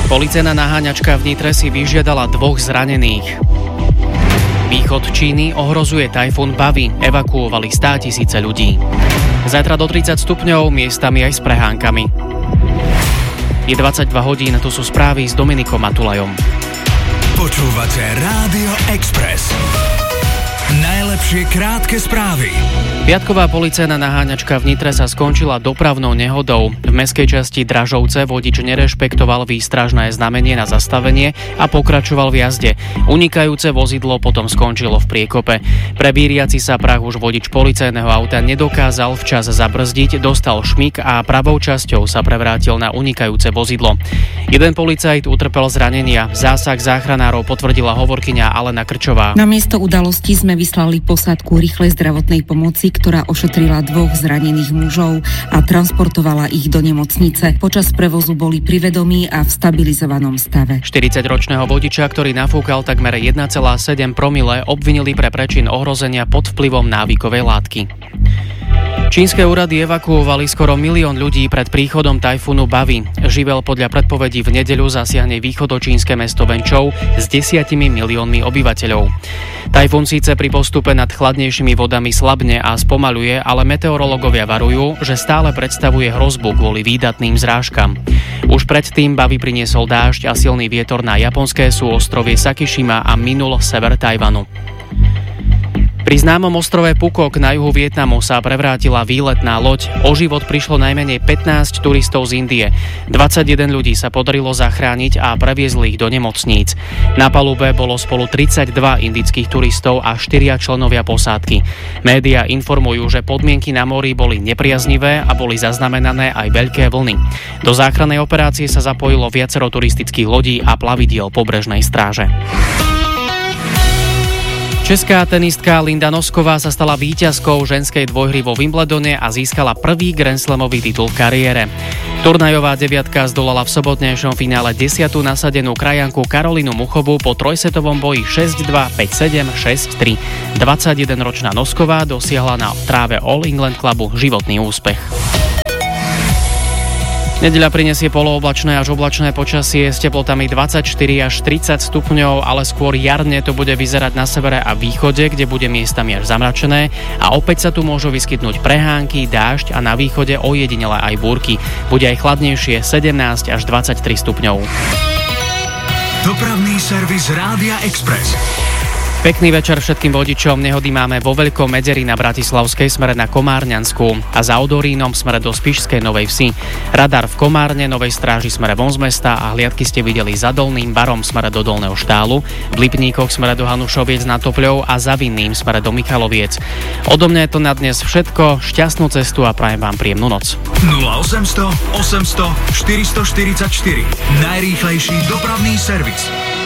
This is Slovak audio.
Policajná naháňačka v Nitre si vyžiadala 2 zranených. Východ Číny ohrozuje tajfún Bavi, evakuovali 100 000 ľudí. Zajtra do 30 stupňov, miestami aj s prehánkami. Je 22 hodín, tu sú správy s Dominikom Matulajom. Počúvate Rádio Express. Najlepšie krátke správy. Piatková policajná naháňačka v Nitre sa skončila dopravnou nehodou. V mestskej časti Dražovce vodič nerešpektoval výstražné znamenie na zastavenie a pokračoval v jazde. Unikajúce vozidlo potom skončilo v priekope. Pre víriaci sa prach už vodič policajného auta nedokázal včas zabrzdiť, dostal šmik a pravou časťou sa prevrátil na unikajúce vozidlo. Jeden policajt utrpel zranenia. Zásah záchranárov potvrdila hovorkyňa Alena Krčová. Na miesto udalosti sme vyslali posádku rýchlej zdravotnej pomoci, ktorá ošetrila 2 zranených mužov a transportovala ich do nemocnice. Počas prevozu boli pri vedomí a v stabilizovanom stave. 40-ročného vodiča, ktorý nafúkal takmer 1,7 promile, obvinili pre prečin ohrozenia pod vplyvom návykovej látky. Čínske úrady evakuovali skoro 1 000 000 ľudí pred príchodom tajfúnu Bavi. Živel podľa predpovedí v nedeľu zasiahne východočínske mesto Venčov s 10 miliónmi obyvateľov. Tajfún síce pri postupe nad chladnejšími vodami slabne a spomaľuje, ale meteorológovia varujú, že stále predstavuje hrozbu kvôli výdatným zrážkam. Už predtým Bavi priniesol dážď a silný vietor na japonské súostrovie Sakishima a minul sever Tajvanu. Pri známom ostrove Pukok na juhu Vietnamu sa prevrátila výletná loď. O život prišlo najmenej 15 turistov z Indie. 21 ľudí sa podarilo zachrániť a previezli ich do nemocníc. Na palube bolo spolu 32 indických turistov a 4 členovia posádky. Médiá informujú, že podmienky na mori boli nepriaznivé a boli zaznamenané aj veľké vlny. Do záchrannej operácie sa zapojilo viacero turistických lodí a plavidiel pobrežnej stráže. Česká tenistka Linda Nosková sa stala víťazkou ženskej dvojhry vo Wimbledone a získala prvý Grand Slamový titul v kariére. Turnajová deviatka zdolala v sobotnejšom finále 10. nasadenú krajanku Karolínu Muchovú po trojsetovom boji 6-2, 5-7, 6-3. 21-ročná Nosková dosiahla na tráve All England Clubu životný úspech. Nedeľa prinesie polooblačné až oblačné počasie s teplotami 24 až 30 stupňov, ale skôr jarne to bude vyzerať na severe a východe, kde bude miestami až zamračené a opäť sa tu môžu vyskytnúť prehánky, dážď a na východe ojedinele aj búrky. Bude aj chladnejšie 17 až 23 stupňov. Dopravný servis Rádia Express. Pekný večer všetkým vodičom. Nehody máme vo Veľkom Medzeri na Bratislavskej smere na Komárňansku a za Odorínom smere do Spišskej Novej Vsi. Radar v Komárne, Novej Stráži smere von z mesta a hliadky ste videli za Dolným Barom smere do Dolného Štálu, v Lipníkoch smere do Hanušoviec nad Topľou a za Vinným smere do Michaloviec. Odo mňa je to na dnes všetko. Šťastnú cestu a prajem vám príjemnú noc. 0800 800 444. Najrýchlejší dopravný servis.